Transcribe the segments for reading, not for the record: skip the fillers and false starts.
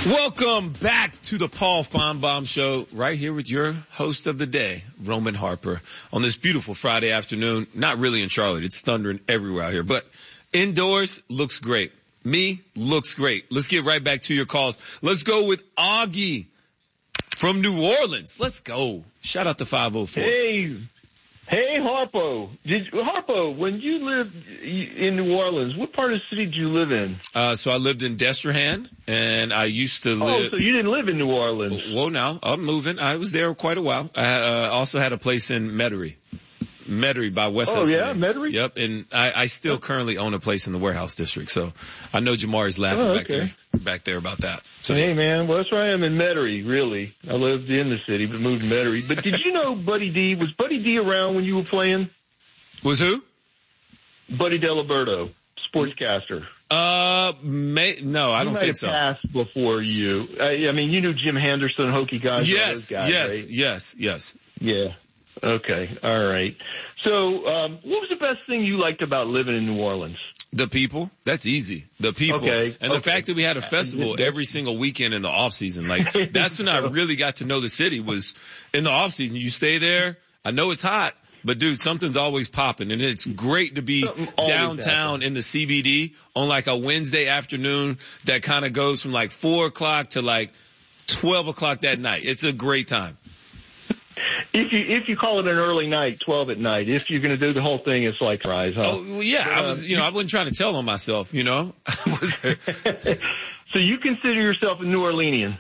Welcome back to the Paul Feinbaum Show, right here with your host of the day, Roman Harper, on this beautiful Friday afternoon. Not really in Charlotte. It's thundering everywhere out here, but indoors looks great. Me looks great. Let's get right back to your calls. Let's go with Augie from New Orleans. Let's go. Shout out to 504. Hey, Harpo. Harpo, when you lived in New Orleans, what part of the city did you live in? So I lived in Destrehan, and I used to live. Oh, so you didn't live in New Orleans? Well, now I'm moving. I was there quite a while. I also had a place in Metairie by West. Oh, yeah, Metairie? Yep, and I still currently own a place in the Warehouse District, so I know Jamari's laughing back there about that. So, hey, man, well, that's where I am in Metairie, really. I lived in the city, but moved to Metairie. But did you know Buddy D? Was Buddy D around when you were playing? Was who? Buddy Diliberto, sportscaster. No, I don't think so. He might have passed before you. I mean, you knew Jim Henderson, Hokie guys. Yes, right? yes. Yeah. Okay. All right. So, what was the best thing you liked about living in New Orleans? The people. That's easy. The people. Okay. And the fact that we had a festival every single weekend in the off season. Like, that's when I really got to know the city, was in the off season. You stay there. I know it's hot, but dude, something's always popping, and it's great to be downtown in the CBD on like a Wednesday afternoon that kind of goes from like 4 o'clock to like 12 o'clock that night. It's a great time. If you call it an early night, 12 at night, if you're going to do the whole thing, it's like rise, huh? Oh, well, yeah. I wasn't trying to tell on myself, So you consider yourself a New Orleanian?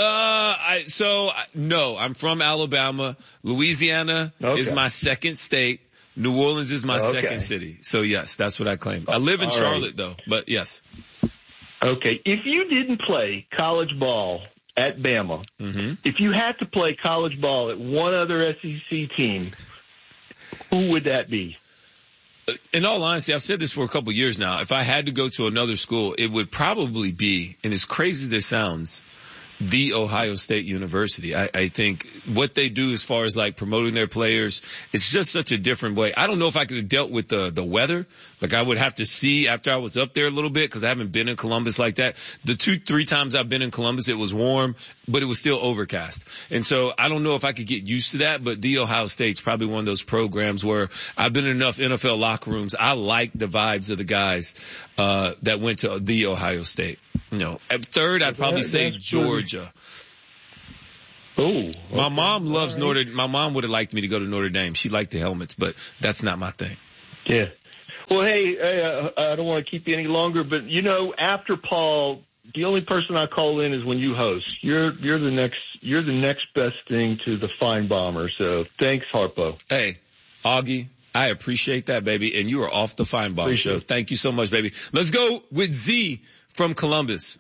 No, I'm from Alabama. Louisiana is my second state. New Orleans is my second city. So yes, that's what I claim. I live in Charlotte though, but yes. Okay. If you didn't play college ball at Bama, if you had to play college ball at one other SEC team, who would that be? In all honesty, I've said this for a couple of years now. If I had to go to another school, it would probably be, and as crazy as this sounds, The Ohio State University. I think what they do as far as like promoting their players, it's just such a different way. I don't know if I could have dealt with the weather. Like I would have to see after I was up there a little bit, because I haven't been in Columbus like that. The 2-3 times I've been in Columbus, it was warm, but it was still overcast. And so I don't know if I could get used to that, but The Ohio State's probably one of those programs where I've been in enough NFL locker rooms. I like the vibes of the guys, that went to The Ohio State. At third, I'd probably say Georgia. Oh, my mom loves Notre. My mom would have liked me to go to Notre Dame. She liked the helmets, but that's not my thing. Yeah. Well, hey, I don't want to keep you any longer, but after Paul, the only person I call in is when you host. You're the next best thing to the Feinbaumer. So thanks, Harpo. Hey, Augie, I appreciate that, baby, and you are off the Feinbaum show. Thank you so much, baby. Let's go with Z from Columbus.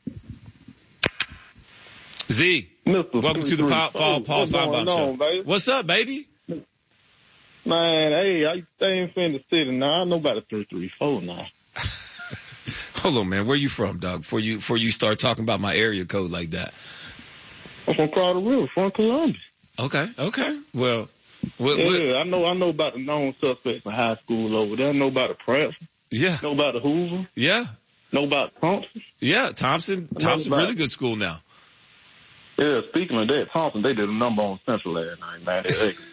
Z, welcome to the Paul Feinbaum show. What's up, baby? Man, hey, I ain't finna sit now. I know about a 334 now. Hold on, man. Where you from, dog? Before you start talking about my area code like that. I'm from Crowder River, from Columbus. Okay. Well, I know about the known suspects in high school over there. I know about the Prep. Yeah. Know about the Hoover. Yeah. Know about Thompson. Yeah, Thompson, really good school now. Yeah, speaking of that, Thompson, they did a number on Central last night, man.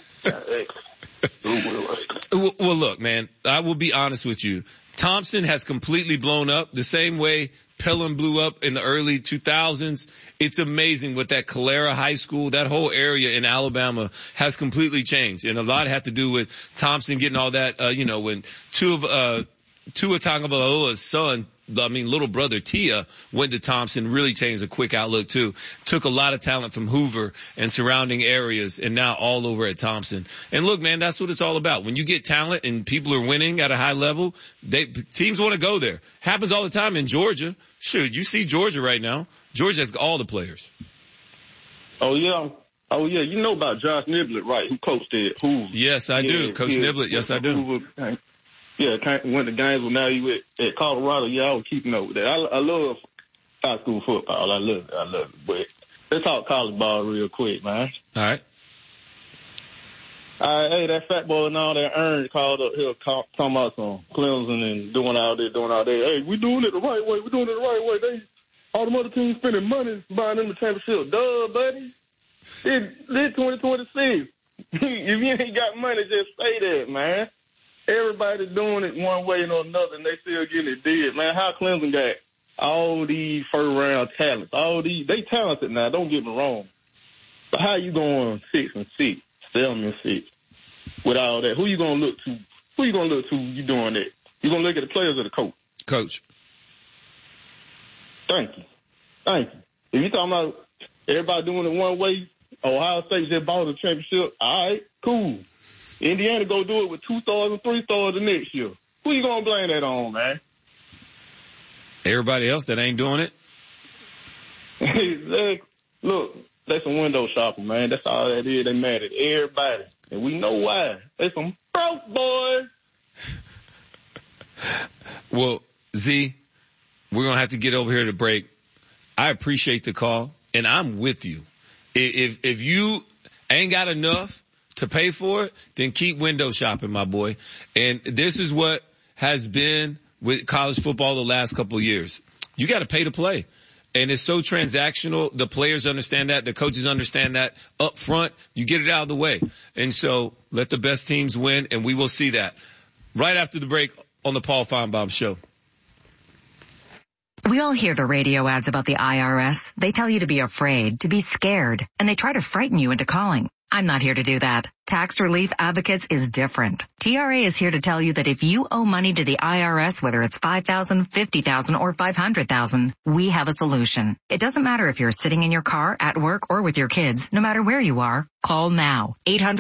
Well, look, man, I will be honest with you. Thompson has completely blown up the same way Pelham blew up in the early 2000s. It's amazing what that Calera High School, that whole area in Alabama has completely changed. And a lot had to do with Thompson getting all that, when Tua Tagovailoa's son, little brother Tia went to Thompson, really changed a quick outlook too. Took a lot of talent from Hoover and surrounding areas and now all over at Thompson. And look, man, that's what it's all about. When you get talent and people are winning at a high level, teams want to go there. Happens all the time in Georgia. Shoot, you see Georgia right now. Georgia has all the players. Oh, yeah. You know about Josh Niblett, right? Who coached at Hoover? Yes, I do. Coach Niblett. Yes, I do. Hoover. Yeah, went to games when now you at Colorado. Yeah, I was keeping up with that. I love high school football. I love it. But let's talk college ball real quick, man. All right. Hey, that fat boy and all that Ern called up here talking about some Clemson and doing all that. Hey, we doing it the right way. All the other teams spending money buying them the championship. Duh, buddy. It's 2026. If you ain't got money, just say that, man. Everybody's doing it one way or another, and they still getting it did, man. How Clemson got all these first-round talents. They talented now, don't get me wrong. But how you going 6-6, 7-6 with all that? Who you going to look to? Who you going to look to you doing that? You going to look at the players or the coach? Coach. Thank you. If you talking about everybody doing it one way, Ohio State just bought the championship, all right, cool. Indiana go do it with 2 stars and 3 stars the next year. Who you going to blame that on, man? Everybody else that ain't doing it? Look, they some window shopping, man. That's all that is. They mad at everybody. And we know why. They some broke boys. Well, Z, we're going to have to get over here to break. I appreciate the call, and I'm with you. If you ain't got enough to pay for it, then keep window shopping, my boy. And this is what has been with college football the last couple of years. You got to pay to play. And it's so transactional. The players understand that. The coaches understand that. Up front, you get it out of the way. And so let the best teams win, and we will see that right after the break on the Paul Feinbaum Show. We all hear the radio ads about the IRS. They tell you to be afraid, to be scared, and they try to frighten you into calling. I'm not here to do that. Tax Relief Advocates is different. TRA is here to tell you that if you owe money to the IRS, whether it's $5,000, $50,000, or $500,000, we have a solution. It doesn't matter if you're sitting in your car, at work, or with your kids. No matter where you are, call now.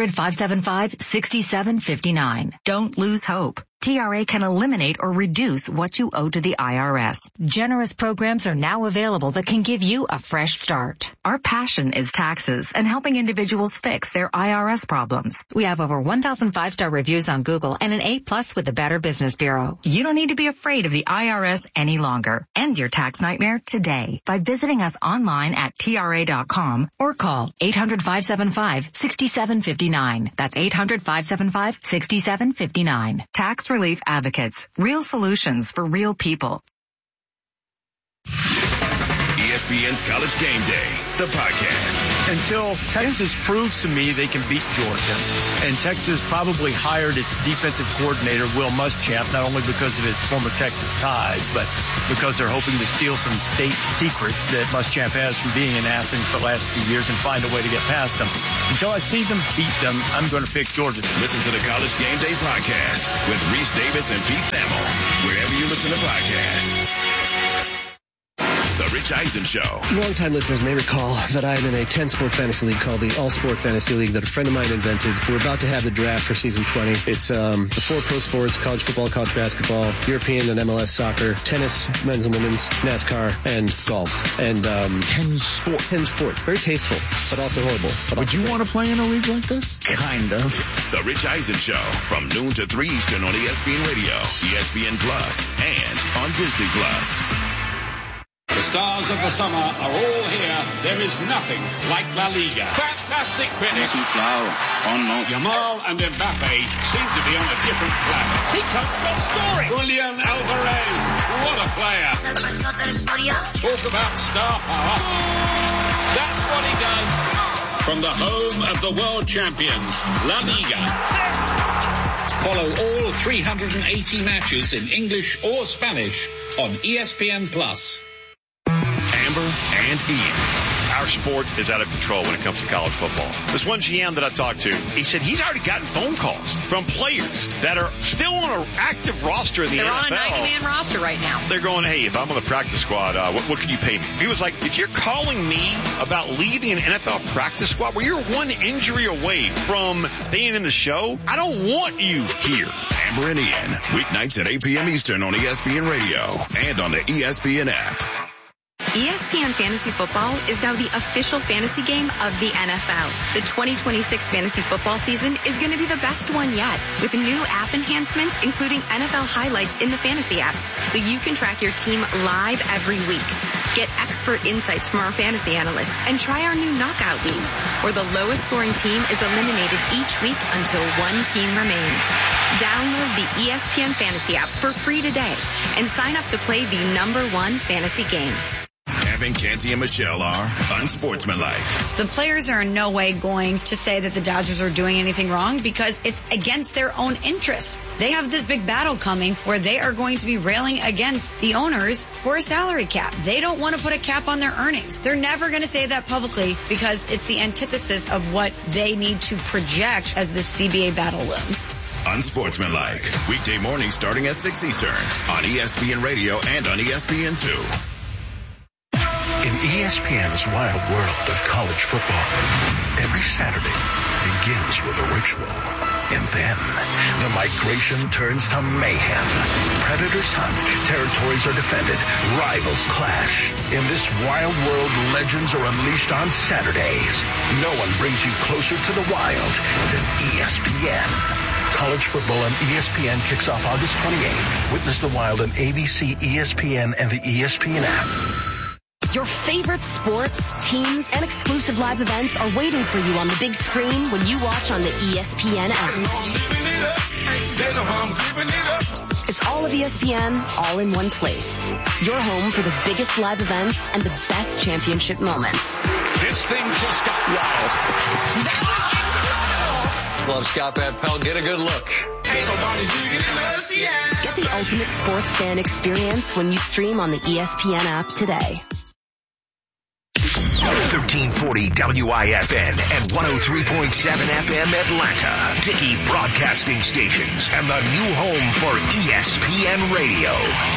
800-575-6759. Don't lose hope. TRA can eliminate or reduce what you owe to the IRS. Generous programs are now available that can give you a fresh start. Our passion is taxes and helping individuals fix their IRS problems. We have over 1,000 5-star reviews on Google and an A+ with the Better Business Bureau. You don't need to be afraid of the IRS any longer. End your tax nightmare today by visiting us online at TRA.com or call 800-575-6759. That's 800-575-6759. Tax Relief Advocates. Real solutions for real people. ESPN's College Game Day, the podcast. Until Texas proves to me they can beat Georgia, and Texas probably hired its defensive coordinator, Will Muschamp, not only because of his former Texas ties, but because they're hoping to steal some state secrets that Muschamp has from being in Athens the last few years and find a way to get past them. Until I see them beat them, I'm going to pick Georgia. Listen to the College Game Day podcast with Reese Davis and Pete Thamel, wherever you listen to podcasts. The Rich Eisen Show. Longtime listeners may recall that I am in a 10-sport fantasy league called the All-Sport Fantasy League that a friend of mine invented. We're about to have the draft for season 20. It's the 4 pro sports, college football, college basketball, European and MLS soccer, tennis, men's and women's, NASCAR, and golf. And 10 sport. Very tasteful, but also horrible. Would you want to play in a league like this? Kind of. The Rich Eisen Show from noon to 3 Eastern on ESPN Radio, ESPN Plus, and on Disney Plus. The stars of the summer are all here. There is nothing like La Liga. Fantastic finish. Yamal and Mbappe seem to be on a different planet. He can't stop scoring. Julian Alvarez, what a player. Talk about star power. That's what he does. From the home of the world champions, La Liga. Follow all 380 matches in English or Spanish on ESPN Plus. Amber and Ian. Our sport is out of control when it comes to college football. This one GM that I talked to, he said he's already gotten phone calls from players that are still on an active roster in the NFL. They're on a 90-man roster right now. They're going, hey, if I'm on the practice squad, what can you pay me? He was like, if you're calling me about leaving an NFL practice squad where you're one injury away from being in the show, I don't want you here. Amber and Ian, weeknights at 8 p.m. Eastern on ESPN Radio and on the ESPN app. ESPN Fantasy Football is now the official fantasy game of the NFL. The 2026 fantasy football season is going to be the best one yet, with new app enhancements, including NFL highlights in the fantasy app, so you can track your team live every week. Get expert insights from our fantasy analysts and try our new knockout leagues, where the lowest scoring team is eliminated each week until one team remains. Download the ESPN Fantasy app for free today and sign up to play the #1 fantasy game. Kevin, Canty, and Michelle are unsportsmanlike. The players are in no way going to say that the Dodgers are doing anything wrong because it's against their own interests. They have this big battle coming where they are going to be railing against the owners for a salary cap. They don't want to put a cap on their earnings. They're never going to say that publicly because it's the antithesis of what they need to project as the CBA battle looms. Unsportsmanlike. Weekday mornings starting at 6 Eastern on ESPN Radio and on ESPN2. In ESPN's wild world of college football, every Saturday begins with a ritual. And then the migration turns to mayhem. Predators hunt, territories are defended, rivals clash. In this wild world, legends are unleashed on Saturdays. No one brings you closer to the wild than ESPN. College football on ESPN kicks off August 28th. Witness the wild on ABC, ESPN, and the ESPN app. Your favorite sports, teams, and exclusive live events are waiting for you on the big screen when you watch on the ESPN app. It's all of ESPN, all in one place. Your home for the biggest live events and the best championship moments. This thing just got wild. Love Scott Van Pelt. Get a good look. Get the ultimate sports fan experience when you stream on the ESPN app today. 1340 WIFN and 103.7 FM Atlanta. Dickey Broadcasting Stations and the new home for ESPN Radio.